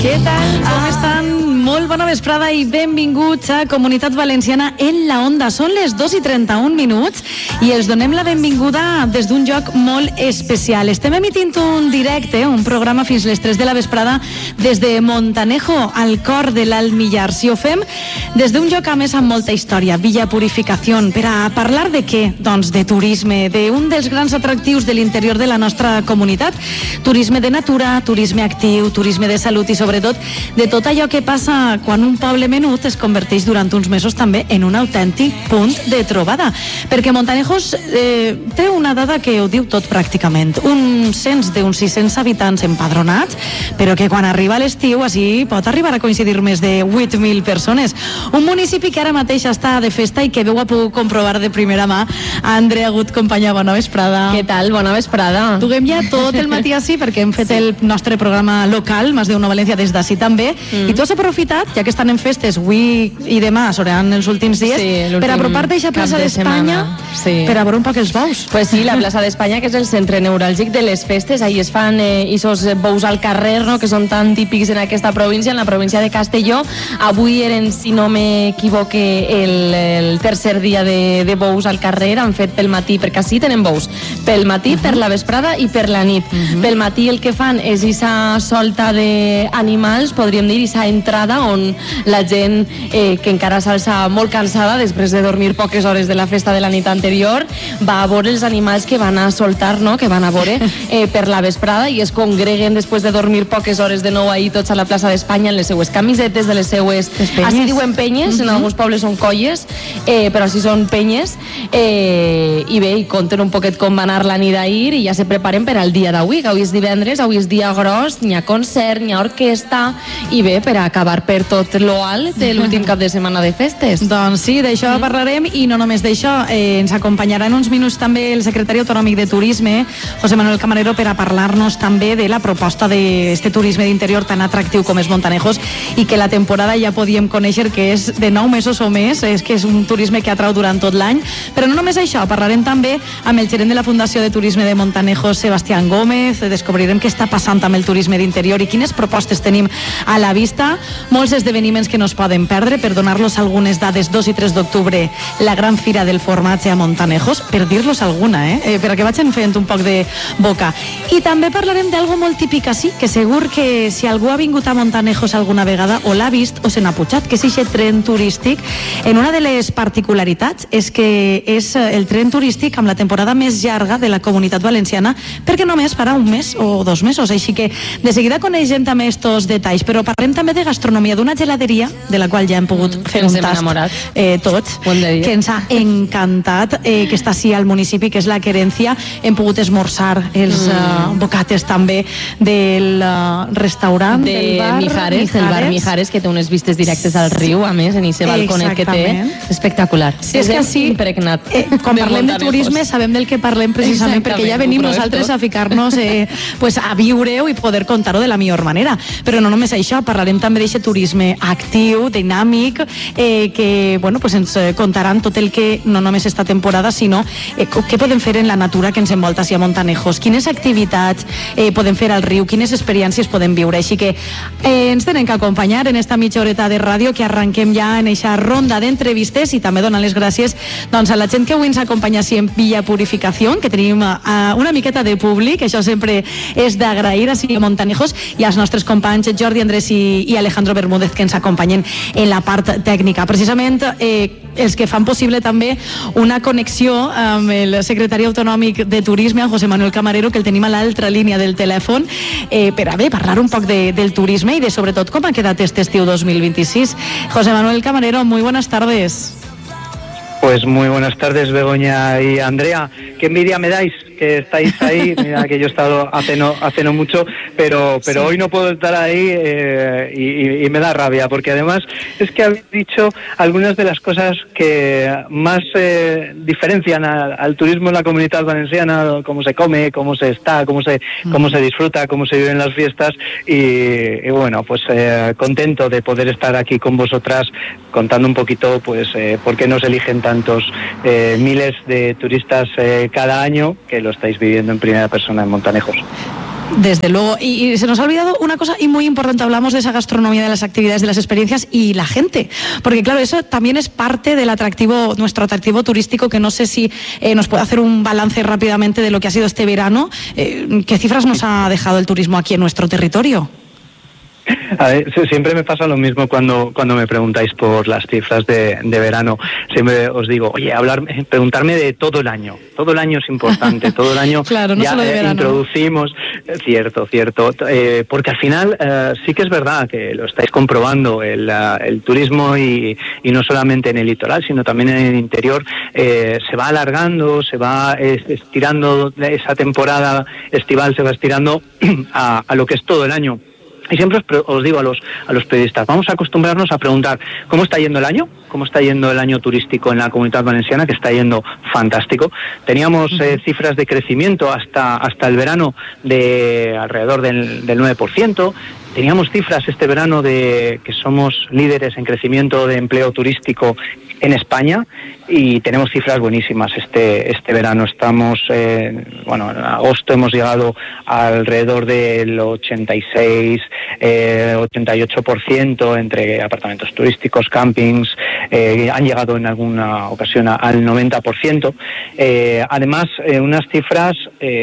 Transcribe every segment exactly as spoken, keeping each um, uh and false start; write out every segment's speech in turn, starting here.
Què tal? Com estan? Molt bona vesprada i benvinguts a Comunitat Valenciana en la Onda. Són les dos i trenta-un minuts i els donem la benvinguda des d'un lloc molt especial. Estem emitint un directe, un programa fins les tres de la vesprada des de Montanejo, al cor de l'Alt Millars. I ho fem des d'un lloc a més amb molta història, Villa Purificació. Per a parlar de què? Doncs de turisme, d'un dels grans atractius de l'interior de la nostra comunitat. Turisme de natura, turisme actiu, turisme de salut i sobretot de tot allò que passa quan un poble menut es converteix durant uns mesos també en un autèntic punt de trobada. Perquè Montanejos eh, té una dada que ho diu tot pràcticament. Un cens d'uns sis-cents habitants empadronats, però que quan arriba l'estiu així pot arribar a coincidir més de vuit mil persones. Un municipi que ara mateix està de festa i que veu a pogut comprovar de primera mà. Andrea Gut, companya, bona vesprada. Què tal? Bona vesprada. Duguem ja tot el matí així perquè hem fet sí. el nostre programa local, Más de Uno València, des d'ací també, mm. i tu has aprofitat, ja que estan en festes avui i demà, seran els últims dies, sí, per apropar-te a aquesta plaça d'Espanya, sí. per a veure un poc els bous. Pues sí, la plaça d'Espanya, que és el centre neuràlgic de les festes, ahí es fan eh, esos bous al carrer, no?, que són tan típics en aquesta província, en la província de Castelló. Avui eren, si no m'equivoque, el, el tercer dia de, de bous al carrer, han fet pel matí, perquè així tenen bous, pel matí, uh -huh. per la vesprada i per la nit. Uh -huh. Pel matí el que fan és aquesta solta d'animals, podríem dir, aquesta entrada on la gent eh, que encara s'alça molt cansada després de dormir poques hores de la festa de la nit anterior va a veure els animals que van a soltar, no?, que van a veure eh, per la vesprada, i es congreguen després de dormir poques hores de nou ahir tots a la plaça d'Espanya en les seues camisetes, de les seues... Així diuen penyes, uh -huh. en alguns pobles són colles, eh, però així són penyes, eh, i bé, i conten un poquet com va anar la nit d'ahir i ja se preparen per al dia d'avui, que avui és divendres, avui és dia gros, n'hi ha concert, n'hi ha orquestra, i bé, per a acabar per tot lo alt de l'últim cap de setmana de festes. Doncs sí, d'això mm. parlarem, i no només d'això, eh, ens acompanyarà en uns minuts també el secretari autonòmic de Turisme, José Manuel Camarero, per a parlar-nos també de la proposta d'este turisme d'interior tan atractiu com és Montanejos, i que la temporada ja podíem conèixer que és de nou mesos o més, és que és un turisme que atrau durant tot l'any. Però no només això, parlarem també amb el gerent de la Fundació de Turisme de Montanejos, Sebastián Gómez, descobrirem què està passant amb el turisme d'interior i quines propostes tenim a la vista. Molts esdeveniments que no es poden perdre. Per donar-los algunes dades, dos i tres d'octubre, la gran fira del formatge a Montanejos, per dir-los alguna, eh? eh perquè vagin fent un poc de boca. I també parlarem d'algo molt típic així, que segur que si algú ha vingut a Montanejos alguna vegada o l'ha vist o se n'ha pujat, que és aquest tren turístic. En una de les particularitats és que és el tren turístic amb la temporada més llarga de la Comunitat Valenciana, perquè només farà un mes o dos mesos, així que de seguida coneixem també estos detalls. Però parlem també de gastronomia, d'una geladeria de la qual ja hem pogut mm, fer un tast eh, tots, que ens ha encantat, eh, que està així al municipi, que és la Querencia. Hem pogut esmorzar els mm. uh, bocates també del uh, restaurant de del bar Mijares, Mijares, del bar Mijares, que té unes vistes directes al riu, a més, en aquest balconet que té, espectacular. Sí, és que sí, impregnat eh, quan de parlem de turisme sabem del que parlem precisament, perquè ja venim nosaltres a ficar-nos eh, pues, a viure-ho i poder contar-ho de la millor manera. Però no només això, parlarem també d'aquest turisme actiu, dinàmic, eh, que bueno, pues ens contaran tot el que no només esta temporada, sinó eh, què podem fer en la natura que ens envolta a Montanejos, quines activitats eh, podem fer al riu, quines experiències podem viure. Així que eh, ens tenen que acompanyar en esta mitja horeta de ràdio, que arranquem ja en eixa ronda d'entrevistes, i també donar les gràcies doncs, a la gent que avui ens acompanya així en Villa Purificació, que tenim uh, una miqueta de públic, això sempre és d'agrair així a Montanejos, i als nostres companys Jordi Andrés i, i Alejandro Bermúdez, que ens acompanyen en la part tècnica. Precisament eh, els que fan possible també una connexió amb el secretari autonòmic de Turisme, José Manuel Camarero, que el tenim a l'altra línia del telèfon, eh, per a bé, parlar un poc de, del turisme i de sobretot com ha quedat este estiu dos mil vint-i-sis. José Manuel Camarero, muy buenas tardes. Pues muy buenas tardes, Begoña y Andrea. Qué envidia me dais que estáis ahí. Mira que yo he estado hace no, hace no mucho, pero, pero sí. hoy no puedo estar ahí eh, y, y me da rabia, porque además es que habéis dicho algunas de las cosas que más eh, diferencian a, al turismo en la Comunitat Valenciana, cómo se come, cómo se está, cómo se, mm. cómo se disfruta, cómo se viven las fiestas, y, y bueno, pues eh, contento de poder estar aquí con vosotras contando un poquito, pues, eh, por qué nos eligen tantos eh, miles de turistas eh, cada año, que lo estáis viviendo en primera persona en Montanejos. Desde luego, y, y se nos ha olvidado una cosa y muy importante, hablamos de esa gastronomía, de las actividades, de las experiencias y la gente, porque claro, eso también es parte del atractivo, nuestro atractivo turístico, que no sé si eh, nos puede hacer un balance rápidamente de lo que ha sido este verano. Eh, ¿Qué cifras nos ha dejado el turismo aquí en nuestro territorio? A ver, siempre me pasa lo mismo cuando cuando me preguntáis por las cifras de, de verano. Siempre os digo, oye, hablar, preguntarme de todo el año. Todo el año es importante, todo el año claro, no ya solo de verano. Introducimos, cierto, cierto, eh, porque al final eh, sí que es verdad que lo estáis comprobando, el, uh, el turismo y, y no solamente en el litoral, sino también en el interior, eh, se va alargando, se va estirando, esa temporada estival se va estirando a, a lo que es todo el año. Y siempre os, os digo a los a los periodistas, vamos a acostumbrarnos a preguntar ¿cómo está yendo el año? ¿Cómo está yendo el año turístico en la Comunidad Valenciana? Que está yendo fantástico. Teníamos eh, cifras de crecimiento hasta hasta el verano de alrededor del, del nueve por ciento. Teníamos cifras este verano de que somos líderes en crecimiento de empleo turístico en España y tenemos cifras buenísimas este este verano. Estamos, eh, bueno, en agosto hemos llegado alrededor del ochenta y seis, eh, ochenta y ocho por ciento entre apartamentos turísticos, campings, eh, han llegado en alguna ocasión a, al noventa por ciento. Eh, además, eh, unas cifras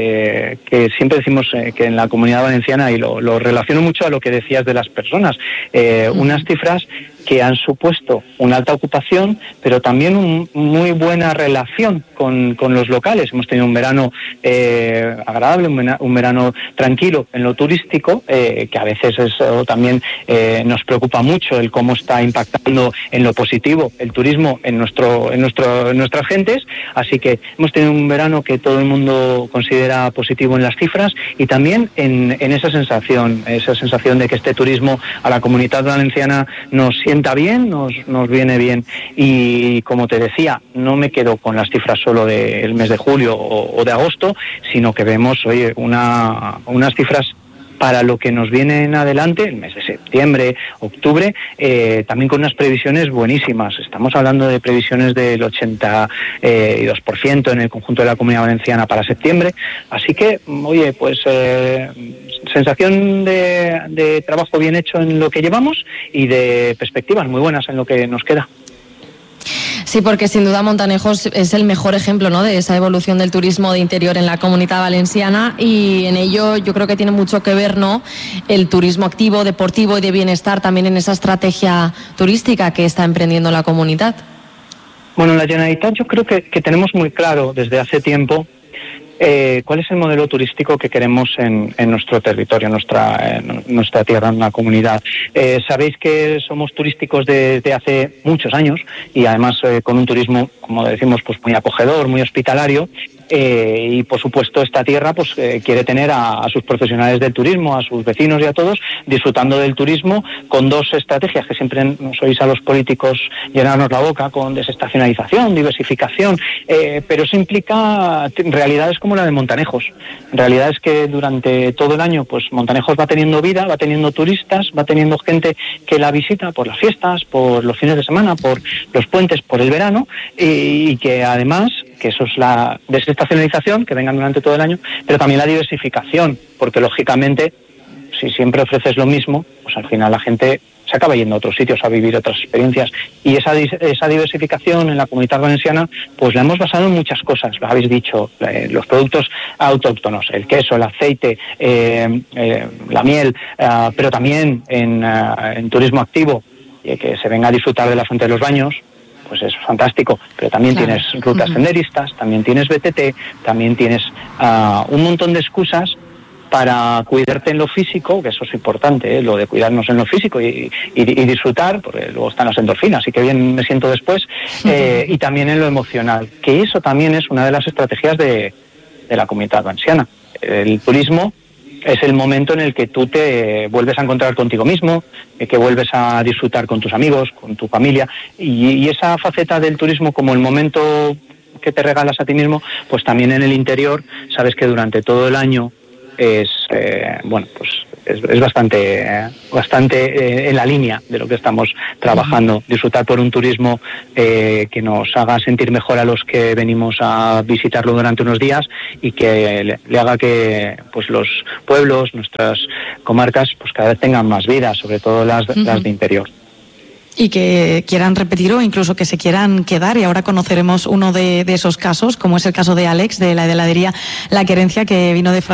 eh, que siempre decimos eh, que en la Comunidad Valenciana, y lo, lo relaciono mucho a lo que decías de las personas, eh, uh-huh. unas cifras que han supuesto una alta ocupación, pero también una muy buena relación con, con los locales. Hemos tenido un verano eh, agradable, un verano, un verano tranquilo en lo turístico, eh, que a veces eso también eh, nos preocupa mucho, el cómo está impactando en lo positivo el turismo en nuestro, en nuestro, en nuestras gentes. Así que hemos tenido un verano que todo el mundo considera positivo en las cifras y también en, en esa sensación, esa sensación de que este turismo a la Comunidad Valenciana nos sienta bien, nos, nos viene bien. Y como te decía, no me quedo con las cifras solo del mes de julio o, o de agosto, sino que vemos, oye, una, unas cifras para lo que nos viene en adelante, el mes de septiembre, octubre, eh, también con unas previsiones buenísimas. Estamos hablando de previsiones del ochenta y dos por ciento en el conjunto de la Comunidad Valenciana para septiembre. Así que, oye, pues eh, sensación de, de trabajo bien hecho en lo que llevamos y de perspectivas muy buenas en lo que nos queda. Sí, porque sin duda Montanejos es el mejor ejemplo, ¿no?, de esa evolución del turismo de interior en la Comunidad Valenciana, y en ello yo creo que tiene mucho que ver, ¿no?, el turismo activo, deportivo y de bienestar también en esa estrategia turística que está emprendiendo la comunidad. Bueno, la Generalitat yo creo que, que tenemos muy claro desde hace tiempo Eh, ¿cuál es el modelo turístico que queremos en, en nuestro territorio, en nuestra, en nuestra tierra, en la comunidad? Eh, sabéis que somos turísticos desde hace muchos años y además eh, con un turismo, como decimos, pues muy acogedor, muy hospitalario. Eh, y por supuesto esta tierra pues eh, quiere tener a, a sus profesionales del turismo, a sus vecinos y a todos disfrutando del turismo con dos estrategias que siempre nos oís a los políticos llenarnos la boca, con desestacionalización, diversificación, eh, pero eso implica realidades como la de Montanejos. Realidades que durante todo el año pues Montanejos va teniendo vida, va teniendo turistas, va teniendo gente que la visita por las fiestas, por los fines de semana, por los puentes, por el verano, y, y que además, que eso es la desestacionalización, que vengan durante todo el año, pero también la diversificación, porque lógicamente si siempre ofreces lo mismo, pues al final la gente se acaba yendo a otros sitios a vivir otras experiencias, y esa esa diversificación en la Comunidad Valenciana pues la hemos basado en muchas cosas, lo habéis dicho, eh, los productos autóctonos, el queso, el aceite, eh, eh, la miel, eh, pero también en, eh, en turismo activo, eh, que se venga a disfrutar de la Fuente de los Baños, pues es fantástico, pero también claro. Tienes rutas uh-huh. senderistas, también tienes B T T, también tienes uh, un montón de excusas para cuidarte en lo físico, que eso es importante, ¿eh? Lo de cuidarnos en lo físico y, y, y disfrutar, porque luego están las endorfinas y que bien me siento después, uh-huh. eh, y también en lo emocional, que eso también es una de las estrategias de, de la Comunidad Valenciana. El turismo es el momento en el que tú te vuelves a encontrar contigo mismo, que vuelves a disfrutar con tus amigos, con tu familia, y, y esa faceta del turismo como el momento que te regalas a ti mismo, pues también en el interior sabes que durante todo el año es, eh, bueno, pues es, es bastante, eh, bastante eh, en la línea de lo que estamos trabajando. Disfrutar por un turismo eh, que nos haga sentir mejor a los que venimos a visitarlo durante unos días y que le, le haga que pues los pueblos, nuestras comarcas, pues cada vez tengan más vida, sobre todo las, uh-huh. las de interior. Y que quieran repetir o incluso que se quieran quedar, y ahora conoceremos uno de, de esos casos, como es el caso de Alex, de la heladería La Querencia, que vino de